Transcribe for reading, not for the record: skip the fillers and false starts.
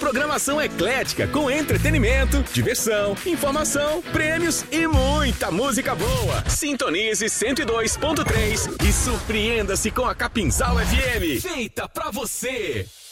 programação eclética com entretenimento, diversão, informação, prêmios e muita música boa. Sintonize 102.3 e surpreenda-se com a Capinzal FM, feita pra você.